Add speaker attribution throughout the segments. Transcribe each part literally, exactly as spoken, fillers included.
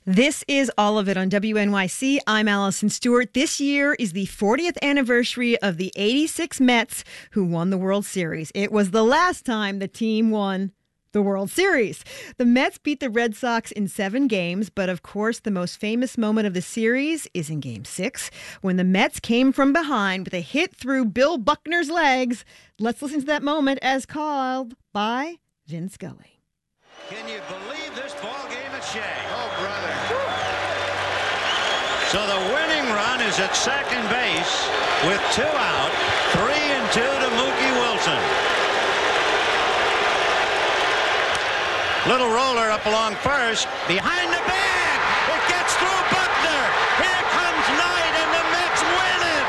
Speaker 1: This is All of It on W N Y C. I'm Allison Stewart. This year is the fortieth anniversary of the eighty-six Mets who won the World Series. It was the last time the team won the World Series. The Mets beat the Red Sox in seven games, but of course the most famous moment of the series is in Game six, when the Mets came from behind with a hit through Bill Buckner's legs. Let's listen to that moment as called by Vin Scully.
Speaker 2: Can you believe this ball game at Shea?
Speaker 3: Oh, brother.
Speaker 2: So the winning run is at second base with two out, three and two to Mookie Wilson. Little roller up along first, behind the bag. It gets through Buckner. Here comes Knight, and the Mets win it.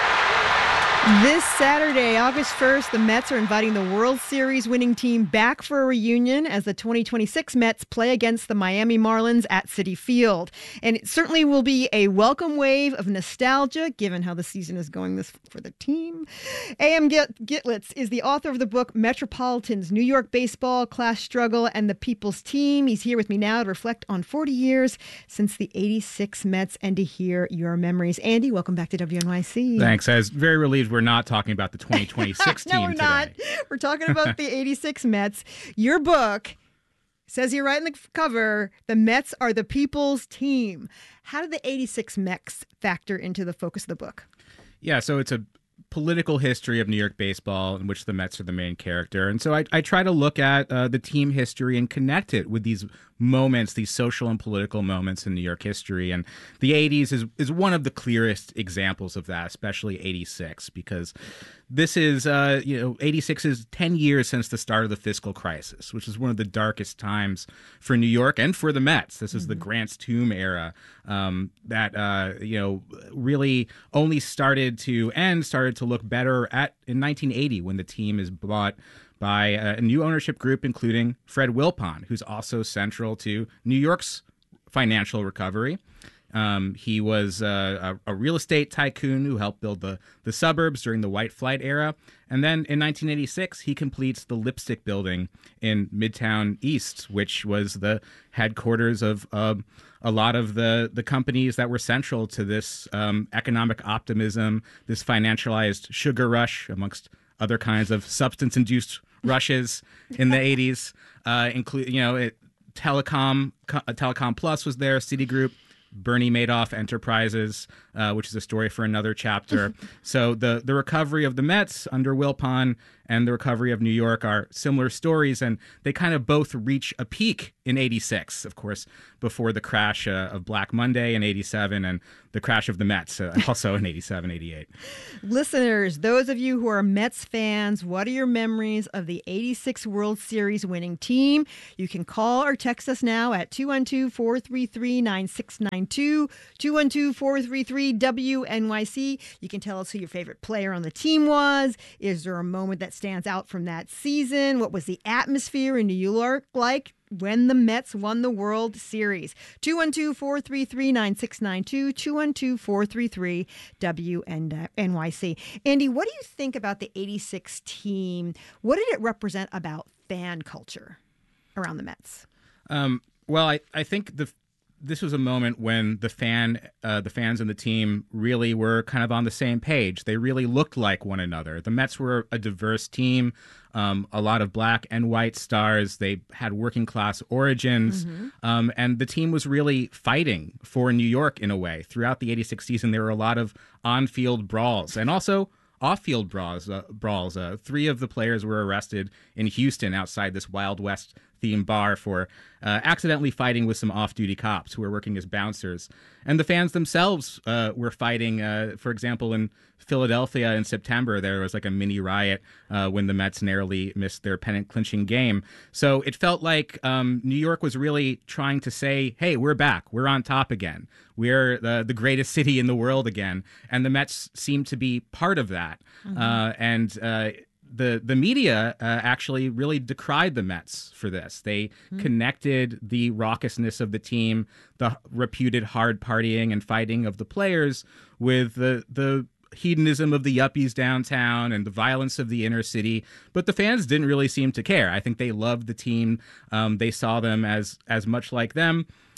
Speaker 1: This Saturday, August first, the Mets are inviting the World Series winning team back for a reunion as the twenty twenty-six Mets play against the Miami Marlins at Citi Field. And it certainly will be a welcome wave of nostalgia, given how the season is going this for the team. A M Gitlitz is the author of the book Metropolitans, New York Baseball, Class Struggle, and the People's Team. He's here with me now to reflect on forty years since the eighty-six Mets and to hear your memories. Andy, welcome back to W N Y C.
Speaker 4: Thanks. I was very relieved we're not talking about the twenty twenty-six
Speaker 1: no,
Speaker 4: team
Speaker 1: we're
Speaker 4: today.
Speaker 1: not. We're talking about the eighty-six Mets. Your book says here right in the cover, the Mets are the people's team. How did the eighty-six Mets factor into the focus of the book?
Speaker 4: Yeah, so it's a political history of New York baseball in which the Mets are the main character. And so I, I try to look at uh, the team history and connect it with these moments, these social and political moments in New York history. And the eighties is, is one of the clearest examples of that, especially eighty-six, because this is, uh, you know, eighty-six is ten years since the start of the fiscal crisis, which is one of the darkest times for New York and for the Mets. This is mm-hmm. the Grant's Tomb era um, that, uh, you know, really only started to end, started to look better at in nineteen eighty when the team is bought by a new ownership group, including Fred Wilpon, who's also central to New York's financial recovery. Um, he was uh, a, a real estate tycoon who helped build the, the suburbs during the White Flight era. And then in nineteen eighty-six, he completes the Lipstick Building in Midtown East, which was the headquarters of uh, a lot of the, the companies that were central to this um, economic optimism, this financialized sugar rush, amongst other kinds of substance-induced rushes in the eighties. Uh, include, you know, it, Telecom, Telecom Plus was there, Citigroup, Bernie Madoff Enterprises, uh, which is a story for another chapter. So the, the recovery of the Mets under Wilpon and the recovery of New York are similar stories, and they kind of both reach a peak in eighty-six, of course, before the crash uh, of Black Monday in eighty-seven and the crash of the Mets, uh, also in eighty-seven, eighty-eight.
Speaker 1: Listeners, those of you who are Mets fans, what are your memories of the eighty-six World Series winning team? You can call or text us now at two one two, four three three, nine six nine two, two one two, four three three, W N Y C. You can tell us who your favorite player on the team was. Is there a moment that stands out from that season? What was the atmosphere in New York like when the Mets won the World Series? two one two, four three three, nine six nine two, two one two, four three three, W N Y C. Andy, what do you think about the eighty-six team? What did it represent about fan culture around the Mets?
Speaker 4: Um, well, I, I think the this was a moment when the fan, uh, the fans and the team really were kind of on the same page. They really looked like one another. The Mets were a diverse team, um, a lot of black and white stars. They had working class origins, mm-hmm. um, and the team was really fighting for New York in a way. Throughout the eighty-six season, there were a lot of on-field brawls and also off-field brawls. Uh, brawls. Uh, three of the players were arrested in Houston outside this Wild West themed bar for uh, accidentally fighting with some off-duty cops who were working as bouncers. And the fans themselves uh, were fighting. Uh, for example, in Philadelphia in September, there was like a mini riot uh, when the Mets narrowly missed their pennant-clinching game. So it felt like um, New York was really trying to say, hey, we're back. We're on top again. We're the, the greatest city in the world again. And the Mets seemed to be part of that. Mm-hmm. Uh, and uh, the the media uh, actually really decried the Mets for this. They mm-hmm. connected the raucousness of the team, the reputed hard partying and fighting of the players, with the the hedonism of the yuppies downtown and the violence of the inner city. But the fans didn't really seem to care. I think they loved the team. Um, they saw them as as much like them.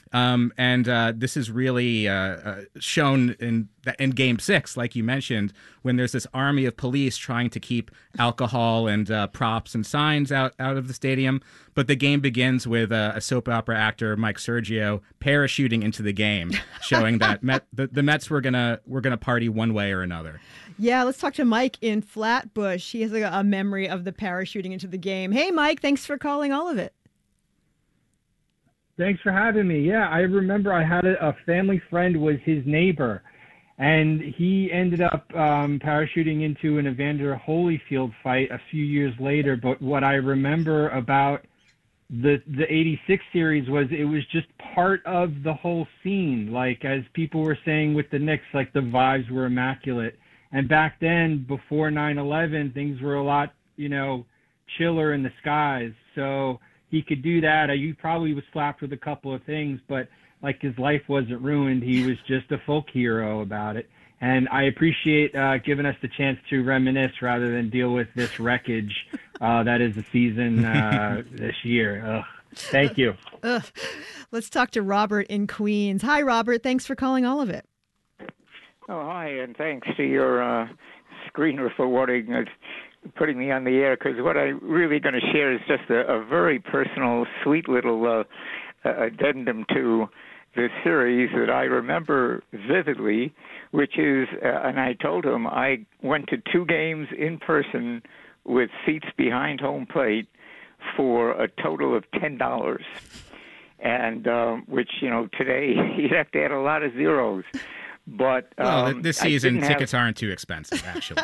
Speaker 4: Um, and uh, this is really uh, uh, shown in in Game Six, like you mentioned, when there's this army of police trying to keep alcohol and uh, props and signs out, out of the stadium. But the game begins with uh, a soap opera actor, Mike Sergio, parachuting into the game, showing that Met, the, the Mets were gonna were gonna party one way or another.
Speaker 1: Yeah, let's talk to Mike in Flatbush. He has a, a memory of the parachuting into the game. Hey, Mike, thanks for calling all of it.
Speaker 3: Thanks for having me. Yeah, I remember I had a, a family friend was his neighbor, and he ended up um, parachuting into an Evander Holyfield fight a few years later. But what I remember about the the eighty-six series was it was just part of the whole scene. Like, as people were saying with the Knicks, like the vibes were immaculate. And back then, before nine eleven, things were a lot, you know, chiller in the skies. So he could do that. He probably was slapped with a couple of things, but like his life wasn't ruined. He was just a folk hero about it. And I appreciate uh, giving us the chance to reminisce rather than deal with this wreckage uh, that is the season uh, this year. Ugh. Thank you.
Speaker 1: Ugh. Let's talk to Robert in Queens. Hi, Robert. Thanks for calling all of it.
Speaker 5: Oh, hi, and thanks to your uh, screener for wanting uh, putting me on the air, because what I'm really going to share is just a, a very personal, sweet little uh, uh, addendum to the series that I remember vividly, which is, uh, and I told him I went to two games in person with seats behind home plate for a total of ten dollars, and um, which, you know, today you'd have to add a lot of zeros. But
Speaker 4: well,
Speaker 5: um,
Speaker 4: this season tickets
Speaker 5: have...
Speaker 4: aren't too expensive, actually.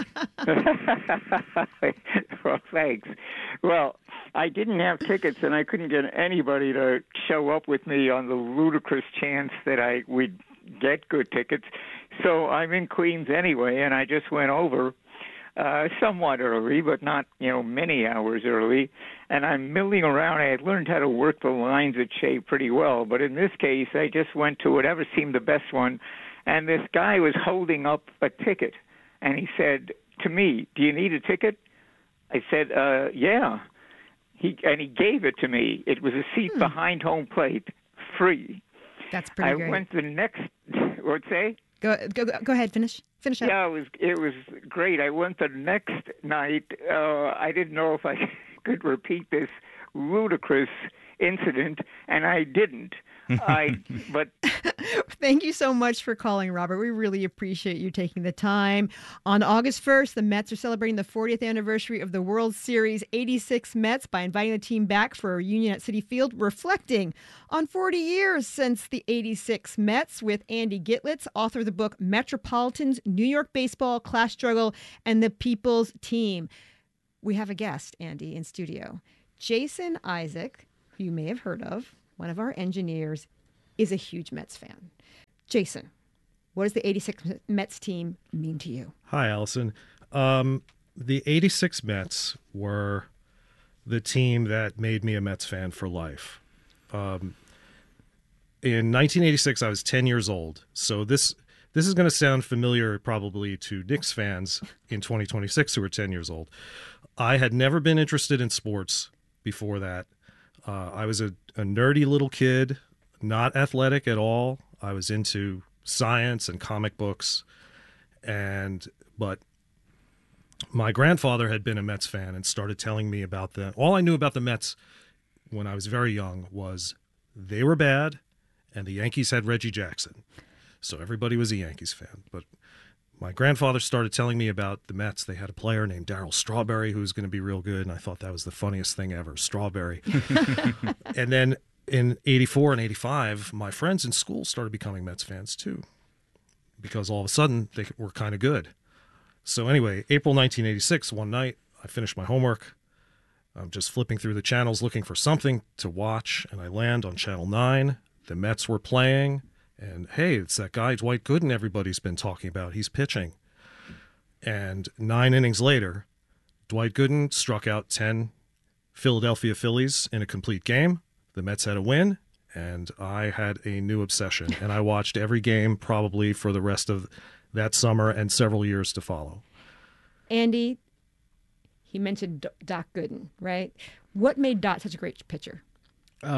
Speaker 5: Well, thanks. Well, I didn't have tickets, and I couldn't get anybody to show up with me on the ludicrous chance that I would get good tickets. So I'm in Queens anyway, and I just went over uh, somewhat early, but not, you know, many hours early. And I'm milling around. I had learned how to work the lines at Shea pretty well, but in this case, I just went to whatever seemed the best one. And this guy was holding up a ticket, and he said to me, "Do you need a ticket?" I said, uh, "Yeah." He and he gave it to me. It was a seat hmm. behind home plate, free.
Speaker 1: That's pretty
Speaker 5: I
Speaker 1: great.
Speaker 5: I went the next. What'd say?
Speaker 1: Go go go ahead. Finish. Finish up.
Speaker 5: Yeah, it was it was great. I went the next night. Uh, I didn't know if I could repeat this ludicrous incident, and I didn't. I but
Speaker 1: thank you so much for calling, Robert. We really appreciate you taking the time. On August first, the Mets are celebrating the fortieth anniversary of the World Series eighty-six Mets by inviting the team back for a reunion at Citi Field, reflecting on forty years since the eighty-six Mets with Andy Gitlitz, author of the book Metropolitans, New York Baseball, Class Struggle, and the People's Team. We have a guest, Andy, in studio. Jason Isaac, who you may have heard of, one of our engineers, is a huge Mets fan. Jason, what does the eighty-six Mets team mean to you?
Speaker 6: Hi, Allison. Um, the eighty-six Mets were the team that made me a Mets fan for life. Um, in nineteen eighty-six, I was ten years old. So this this is going to sound familiar probably to Knicks fans in twenty twenty-six who are ten years old. I had never been interested in sports before that. Uh, I was a, a nerdy little kid, not athletic at all. I was into science and comic books, and but my grandfather had been a Mets fan and started telling me about them. All I knew about the Mets when I was very young was they were bad, and the Yankees had Reggie Jackson. So everybody was a Yankees fan. But my grandfather started telling me about the Mets. They had a player named Darryl Strawberry who was going to be real good, and I thought that was the funniest thing ever, Strawberry. And then in eighty-four and eighty-five, my friends in school started becoming Mets fans too, because all of a sudden they were kind of good. So anyway, April nineteen eighty-six, one night, I finished my homework. I'm just flipping through the channels looking for something to watch, and I land on Channel nine. The Mets were playing. And, hey, it's that guy, Dwight Gooden, everybody's been talking about. He's pitching. And nine innings later, Dwight Gooden struck out ten Philadelphia Phillies in a complete game. The Mets had a win, and I had a new obsession. And I watched every game probably for the rest of that summer and several years to follow.
Speaker 1: Andy, he mentioned Doc Gooden, right? What made Doc such a great pitcher?
Speaker 4: Um,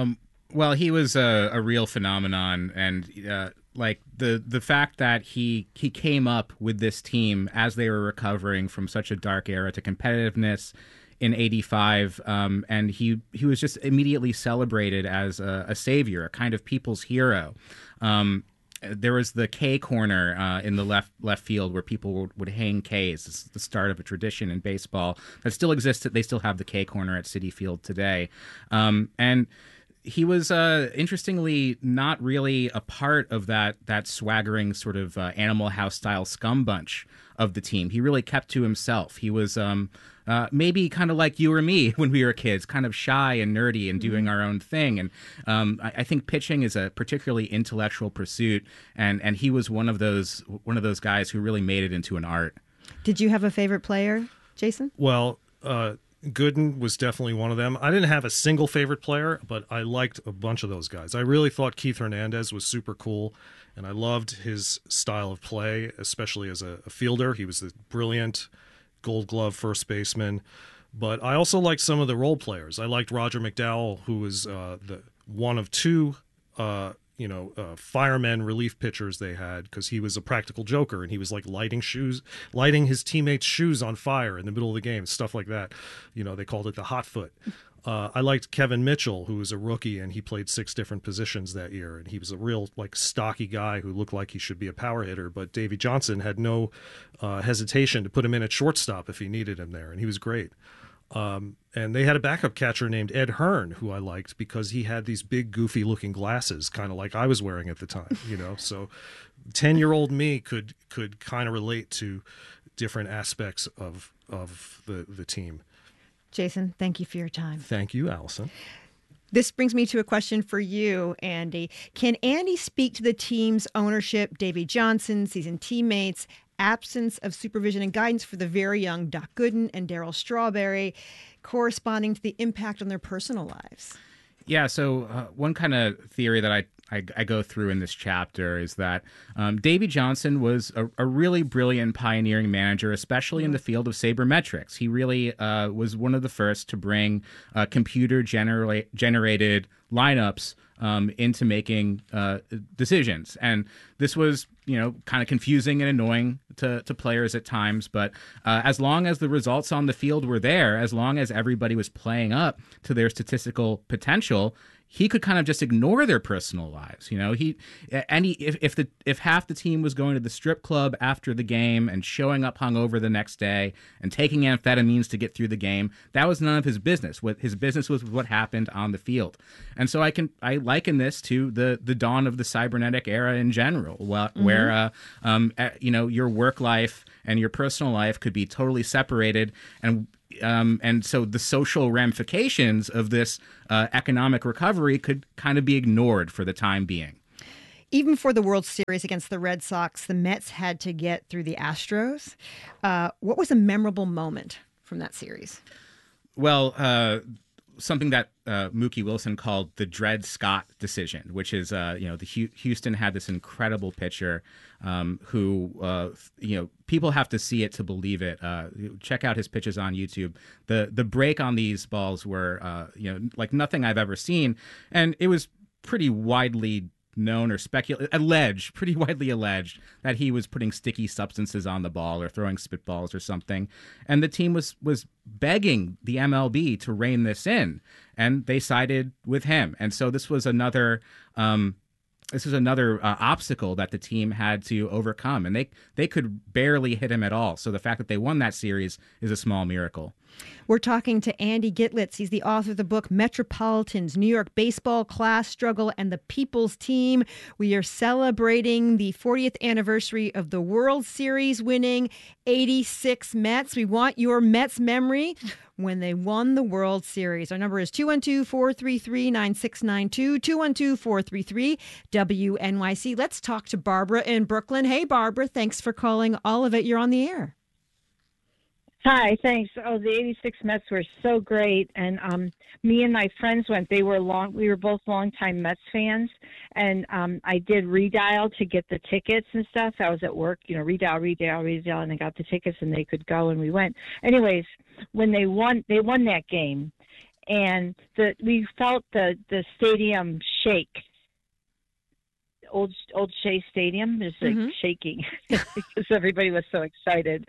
Speaker 4: Well, he was a, a real phenomenon, and uh, like the the fact that he he came up with this team as they were recovering from such a dark era to competitiveness in eighty-five, um, and he he was just immediately celebrated as a, a savior, a kind of people's hero. Um, there was the K corner uh, in the left left field where people would, would hang Ks. It's the start of a tradition in baseball that still exists. They still have the K corner at Citi Field today, um, and he was uh, interestingly not really a part of that that swaggering sort of uh, Animal House style scum bunch of the team. He really kept to himself. He was um, uh, maybe kind of like you or me when we were kids, kind of shy and nerdy and doing our own thing. And um, I, I think pitching is a particularly intellectual pursuit, and and he was one of those one of those guys who really made it into an art.
Speaker 1: Did you have a favorite player, Jason?
Speaker 6: Well, uh, Gooden was definitely one of them. I didn't have a single favorite player, but I liked a bunch of those guys. I really thought Keith Hernandez was super cool, and I loved his style of play, especially as a, a fielder. He was a brilliant Gold Glove first baseman. But I also liked some of the role players. I liked Roger McDowell, who was uh, the one of two uh, you know, uh, firemen relief pitchers they had, because he was a practical joker and he was like lighting shoes, lighting his teammates' shoes on fire in the middle of the game, stuff like that. You know, they called it the hot foot. Uh, I liked Kevin Mitchell, who was a rookie, and he played six different positions that year. And he was a real like stocky guy who looked like he should be a power hitter. But Davey Johnson had no uh, hesitation to put him in at shortstop if he needed him there, and he was great. Um, and they had a backup catcher named Ed Hearn, who I liked because he had these big, goofy-looking glasses, kind of like I was wearing at the time. You know, so ten-year-old me could could kind of relate to different aspects of of the the team.
Speaker 1: Jason, thank you for your time.
Speaker 6: Thank you, Allison.
Speaker 1: This brings me to a question for you, Andy. Can Andy speak to the team's ownership, Davey Johnson, seasoned teammates, absence of supervision and guidance for the very young Doc Gooden and Darryl Strawberry, corresponding to the impact on their personal lives?
Speaker 4: Yeah, so uh, one kind of theory that I, I, I go through in this chapter is that um, Davey Johnson was a, a really brilliant pioneering manager, especially in the field of sabermetrics. He really uh, was one of the first to bring uh, computer-generated lineups um, into making uh, decisions. And this was, you know, kind of confusing and annoying to, to players at times. But uh, as long as the results on the field were there, as long as everybody was playing up to their statistical potential, he could kind of just ignore their personal lives. You know, he any if, if the if half the team was going to the strip club after the game and showing up hungover the next day and taking amphetamines to get through the game, that was none of his business. What his business was what happened on the field. And so I can I liken this to the the dawn of the cybernetic era in general, where, mm-hmm. where uh, um, you know, your work life and your personal life could be totally separated, and Um, and so the social ramifications of this uh, economic recovery could kind of be ignored for the time being.
Speaker 1: Even for the World Series against the Red Sox, the Mets had to get through the Astros. Uh, what was a memorable moment from that series?
Speaker 4: Well, uh, something that uh, Mookie Wilson called the Dred Scott decision, which is, uh, you know, the H- Houston had this incredible pitcher um, who, uh, you know, people have to see it to believe it. Uh, check out his pitches on YouTube. The the break on these balls were, uh, you know, like nothing I've ever seen. And it was pretty widely known or speculated, alleged, pretty widely alleged that he was putting sticky substances on the ball or throwing spitballs or something. And the team was was begging the M L B to rein this in, and they sided with him. And so this was another um, this was another uh, obstacle that the team had to overcome, and they they could barely hit him at all. So the fact that they won that series is a small miracle.
Speaker 1: We're talking to Andy Gitlitz. He's the author of the book Metropolitans, New York Baseball, Class Struggle, and the People's Team. We are celebrating the fortieth anniversary of the World Series winning eighty-six Mets. We want your Mets memory when they won the World Series. Our number is two one two, four three three, nine six nine two, two one two, four three three, W N Y C. Let's talk to Barbara in Brooklyn. Hey, Barbara, thanks for calling All of It. You're on the air.
Speaker 7: Hi, thanks. Oh, the eighty-six Mets were so great, and um, me and my friends went. They were long. We were both longtime Mets fans, and um, I did redial to get the tickets and stuff. I was at work, you know, redial, redial, redial, and I got the tickets, and they could go, and we went. Anyways, when they won, they won that game, and the we felt the the stadium shake. Old Old Shea Stadium is like
Speaker 1: Mm-hmm.
Speaker 7: shaking because everybody was so excited.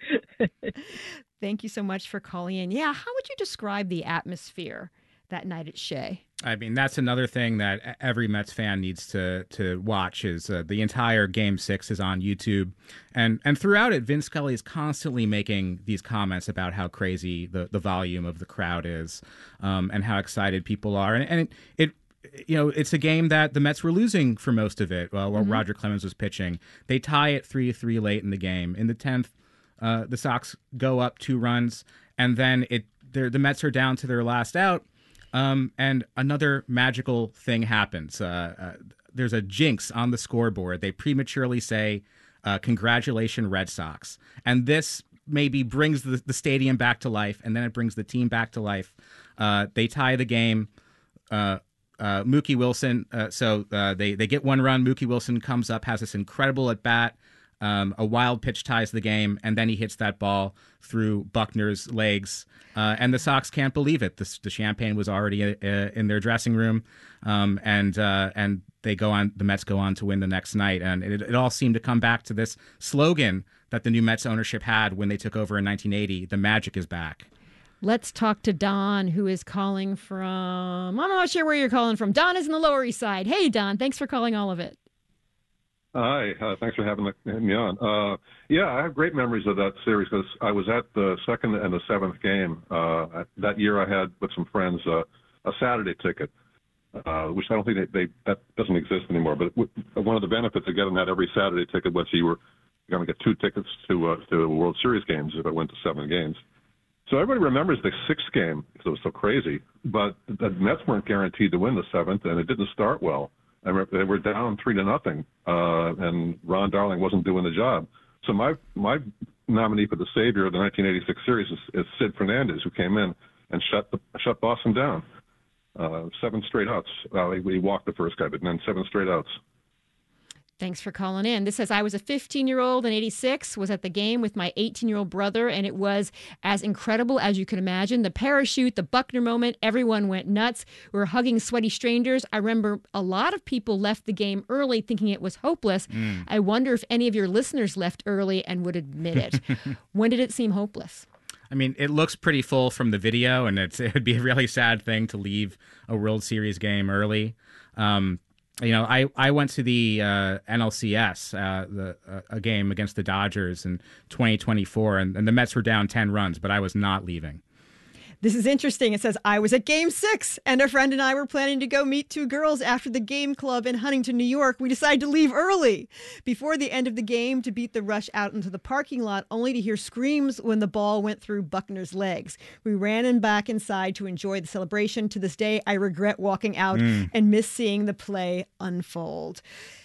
Speaker 1: Thank you so much for calling in. Yeah, how would you describe the atmosphere that night at Shea?
Speaker 4: I mean, that's another thing that e- every Mets fan needs to to watch is uh, the entire Game Six is on YouTube, and and throughout it, Vince Scully is constantly making these comments about how crazy the, the volume of the crowd is, um, and how excited people are, and, and it, it you know it's a game that the Mets were losing for most of it uh, while
Speaker 1: Mm-hmm.
Speaker 4: Roger Clemens was pitching. They tie it three to three late in the game. In the tenth, uh, the Sox go up two runs, and then it they're- the Mets are down to their last out. Um, and another magical thing happens. Uh, uh, there's a jinx on the scoreboard. They prematurely say, uh, congratulations, Red Sox. And this maybe brings the, the stadium back to life, and then it brings the team back to life. Uh, they tie the game. Uh, uh, Mookie Wilson, uh, so uh, they, they get one run. Mookie Wilson comes up, has this incredible at-bat. Um, a wild pitch ties the game, and then he hits that ball through Buckner's legs, uh, and the Sox can't believe it. The, the champagne was already uh, in their dressing room, um, and uh, and they go on. The Mets go on to win the next night, and it, it all seemed to come back to this slogan that the new Mets ownership had when they took over in nineteen eighty: "The magic is back."
Speaker 1: Let's talk to Don, who is calling from, I'm not sure where you're calling from. Don is in the Lower East Side. Hey, Don, thanks for calling all of it.
Speaker 8: Hi, uh, thanks for having me on. Uh, yeah, I have great memories of that series because I was at the second and the seventh game. Uh, that year I had, with some friends, uh, a Saturday ticket, uh, which I don't think they, they that doesn't exist anymore. But w- one of the benefits of getting that every Saturday ticket was you were going to get two tickets to uh, to World Series games if it went to seven games. So everybody remembers the sixth game because it was so crazy. But the Mets weren't guaranteed to win the seventh, and it didn't start well. I remember they were down three to nothing, uh, and Ron Darling wasn't doing the job. So my my nominee for the savior of the nineteen eighty-six series is, is Sid Fernandez, who came in and shut the, shut Boston down. Uh, seven straight outs. Well, he, he walked the first guy, but then seven straight outs.
Speaker 1: Thanks for calling in. This says, I was a fifteen-year-old in eighty-six, was at the game with my eighteen-year-old brother, and it was as incredible as you could imagine. The parachute, the Buckner moment, everyone went nuts. We were hugging sweaty strangers. I remember a lot of people left the game early thinking it was hopeless.
Speaker 4: Mm.
Speaker 1: I wonder if any of your listeners left early and would admit it. When did it seem hopeless?
Speaker 4: I mean, it looks pretty full from the video, and it's, it would be a really sad thing to leave a World Series game early. Um, You know, I, I went to the uh, N L C S, uh, the uh, a game against the Dodgers in twenty twenty-four, and, and the Mets were down ten runs, but I was not leaving.
Speaker 1: This is interesting. It says, I was at game six, and a friend and I were planning to go meet two girls after the game club in Huntington, New York. We decided to leave early before the end of the game to beat the rush out into the parking lot, only to hear screams when the ball went through Buckner's legs. We ran in back inside to enjoy the celebration. To this day, I regret walking out
Speaker 4: Mm.
Speaker 1: and miss seeing the play unfold.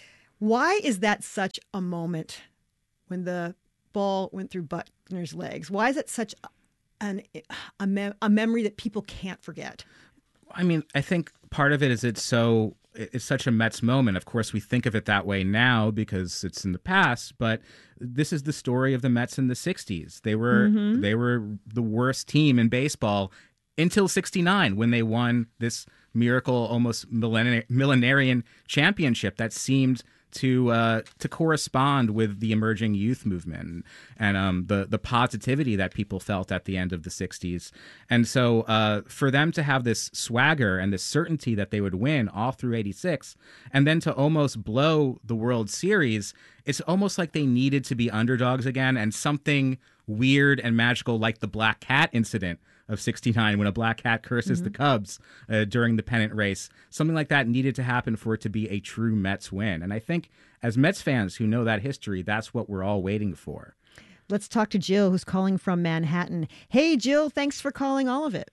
Speaker 1: Why is that such a moment when the ball went through Buckner's legs? Why is it such a An, a, me- a memory that people can't forget?
Speaker 4: I mean, I think part of it is it's so it's such a Mets moment. Of course, we think of it that way now because it's in the past, but this is the story of the Mets in the sixties. They were
Speaker 1: Mhm.
Speaker 4: they were the worst team in baseball until sixty-nine when they won this miracle, almost millenari- millenarian championship that seemed to uh, to correspond with the emerging youth movement and um, the the positivity that people felt at the end of the sixties. And so uh, for them to have this swagger and this certainty that they would win all through eighty-six, and then to almost blow the World Series, it's almost like they needed to be underdogs again, and something weird and magical like the Black Cat incident of sixty-nine when a black cat curses
Speaker 1: Mhm.
Speaker 4: the Cubs uh, during the pennant race. Something like that needed to happen for it to be a true Mets win. And I think as Mets fans who know that history, that's what we're all waiting for.
Speaker 1: Let's talk to Jill, who's calling from Manhattan. Hey, Jill, thanks for calling all of it.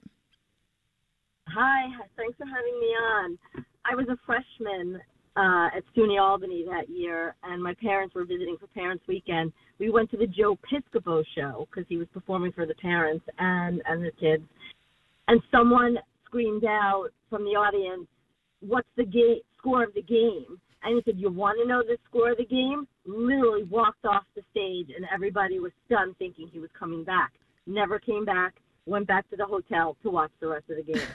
Speaker 9: Hi, thanks for having me on. I was a freshman uh, at SUNY Albany that year, and my parents were visiting for Parents Weekend. We went to the Joe Piscopo show because he was performing for the parents and, and the kids. And someone screamed out from the audience, "What's the ga- score of the game?" And he said, "You want to know the score of the game?" Literally walked off the stage, and everybody was stunned thinking he was coming back. Never came back, went back to the hotel to watch the rest of the game.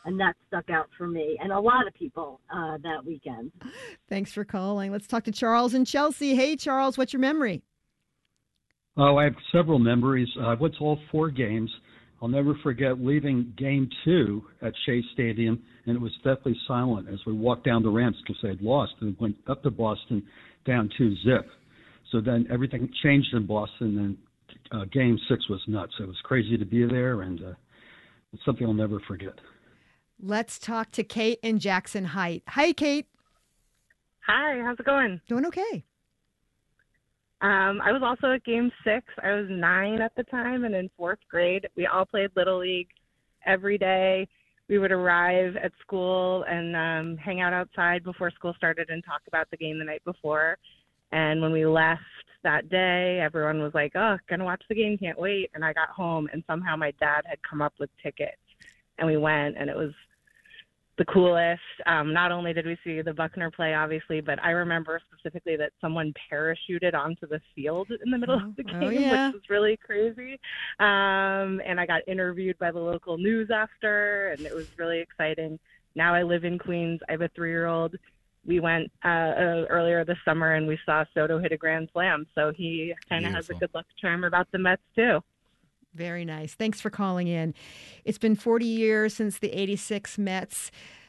Speaker 9: and that stuck out for me and a lot of people uh, that weekend.
Speaker 1: Thanks for calling. Let's talk to Charles in Chelsea. Hey, Charles, what's your memory?
Speaker 10: Oh, I have several memories. Uh, I went to all four games. I'll never forget leaving game two at Shea Stadium, and it was deathly silent as we walked down the ramps because they had lost and went up to Boston down two zip. So then everything changed in Boston, and uh, game six was nuts. It was crazy to be there, and uh, it's something I'll never forget.
Speaker 1: Let's talk to Kate in Jackson Heights. Hi, Kate.
Speaker 11: Hi, how's it going?
Speaker 1: Doing okay.
Speaker 11: Um, I was also at game six. I was nine at the time and in fourth grade. We all played Little League every day. We would arrive at school and um, hang out outside before school started and talk about the game the night before. And when we left that day, everyone was like, oh, gonna watch the game, can't wait. And I got home and somehow my dad had come up with tickets. And we went, and it was the coolest. Um, not only did we see the Buckner play, obviously, but I remember specifically that someone parachuted onto the field in the middle
Speaker 1: oh,
Speaker 11: of the game,
Speaker 1: oh, yeah.
Speaker 11: which was really crazy. Um, and I got interviewed by the local news after, and it was really exciting. Now I live in Queens. I have a three-year-old. We went uh, uh, earlier this summer, and we saw Soto hit a grand slam. So he kind of has a good luck charm about the Mets, too.
Speaker 1: Very nice. Thanks for calling in. It's been forty years since the eighty-six Mets.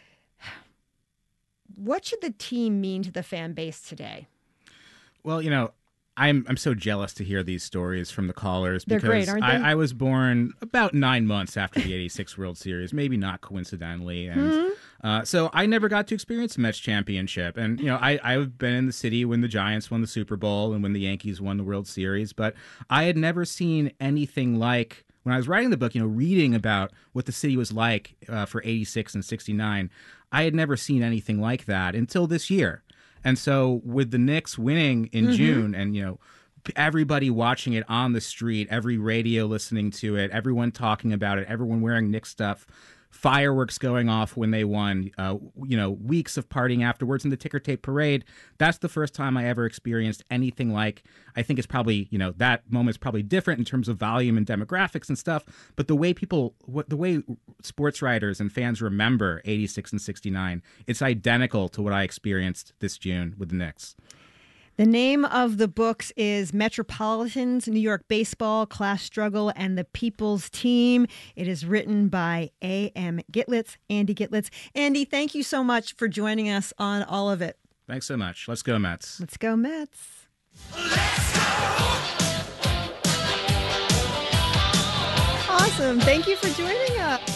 Speaker 1: What should the team mean to the fan base today?
Speaker 4: Well, you know, I'm I'm so jealous to hear these stories from the callers
Speaker 1: They're
Speaker 4: because
Speaker 1: great, aren't they?
Speaker 4: I, I was born about nine months after the eighty-six World Series, maybe not coincidentally, and
Speaker 1: Hmm?
Speaker 4: uh, so I never got to experience the Mets championship. And you know, I I've been in the city when the Giants won the Super Bowl and when the Yankees won the World Series, but I had never seen anything like. When I was writing the book, you know, reading about what the city was like uh, for eighty-six and sixty-nine, I had never seen anything like that until this year. And so with the Knicks winning in
Speaker 1: Mm-hmm.
Speaker 4: June and, you know, everybody watching it on the street, every radio listening to it, everyone talking about it, everyone wearing Knicks stuff, fireworks going off when they won, uh, you know, weeks of partying afterwards in the ticker tape parade. That's the first time I ever experienced anything like, I think it's probably, you know, that moment's probably different in terms of volume and demographics and stuff. But the way people, what the way sports writers and fans remember eighty-six and sixty-nine, it's identical to what I experienced this June with the Knicks.
Speaker 1: The name of the books is Metropolitans, New York Baseball, Class Struggle, and the People's Team. It is written by A M Gitlitz, Andy Gitlitz. Andy, thank you so much for joining us on all of it.
Speaker 4: Thanks so much. Let's go, Mets.
Speaker 1: Let's go, Mets. Awesome. Thank you for joining us.